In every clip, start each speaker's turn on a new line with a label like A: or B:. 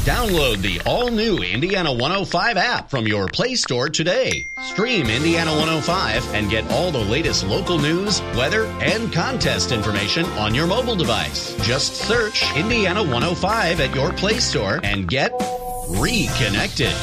A: Download the all-new Indiana 105 app from your Play Store today. Stream Indiana 105 and get all the latest local news, weather, and contest information on your mobile device. Just search Indiana 105 at your Play Store and get reconnected.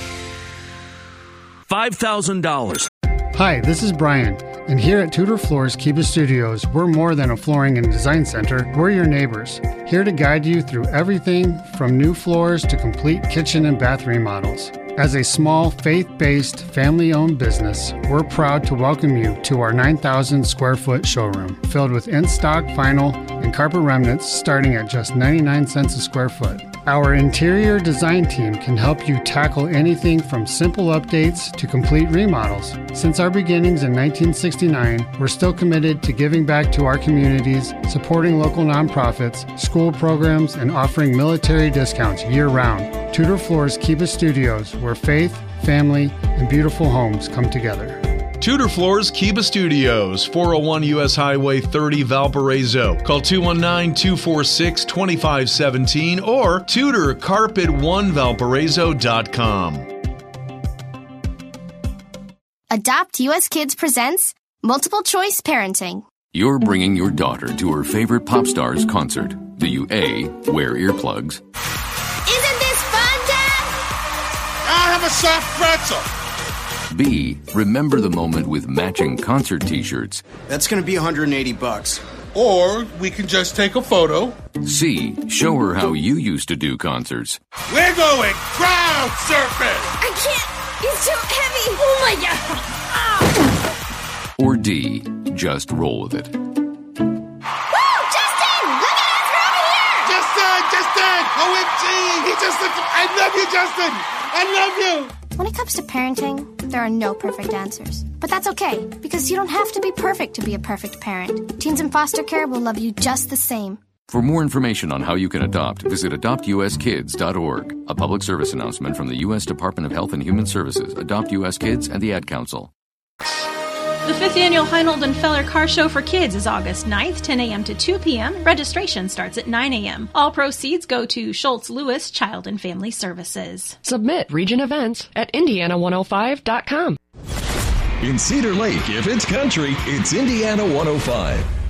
B: $5,000.
C: Hi, this is Brian, and here at Tudor Floors Kiva Studios, we're more than a flooring and design center. We're your neighbors, here to guide you through everything from new floors to complete kitchen and bath remodels. As a small, faith-based, family-owned business, we're proud to welcome you to our 9,000 square foot showroom, filled with in-stock vinyl and carpet remnants starting at just 99 cents a square foot. Our interior design team can help you tackle anything from simple updates to complete remodels. Since our beginnings in 1969, we're still committed to giving back to our communities, supporting local nonprofits, school programs, and offering military discounts year-round. Tudor Floors Kiva Studios, where faith, family, and beautiful homes come together.
D: Tudor Floors Kiva Studios, 401 U.S. Highway 30, Valparaiso. Call 219-246-2517 or TudorCarpet1Valparaiso.com.
E: Adopt US Kids presents Multiple Choice Parenting.
F: You're bringing your daughter to her favorite pop star's concert. Do you A, wear earplugs?
E: Isn't this fun, Dad?
G: I'll have a soft pretzel.
F: B, remember the moment with matching concert t-shirts.
H: That's going to be $180.
G: Or we can just take a photo.
F: C, show her how you used to do concerts.
G: We're going crowd surfing.
E: I can't. It's too heavy. Oh, my God.
F: Or D, just roll with it.
E: Woo! Justin! Look at us. We're over here.
G: Justin! OMG! He just looked. I love you, Justin. I love you.
E: When it comes to parenting, there are no perfect answers. But that's okay, because you don't have to be perfect to be a perfect parent. Teens in foster care will love you just the same.
F: For more information on how you can adopt, visit adoptuskids.org. A public service announcement from the U.S. Department of Health and Human Services, Adopt U.S. Kids, and the Ad Council.
I: The 5th Annual Heinold and Feller Car Show for Kids is August 9th, 10 a.m. to 2 p.m. Registration starts at 9 a.m. All proceeds go to Schultz Lewis Child and Family Services.
J: Submit region events at Indiana105.com.
K: In Cedar Lake, if it's country, it's Indiana 105.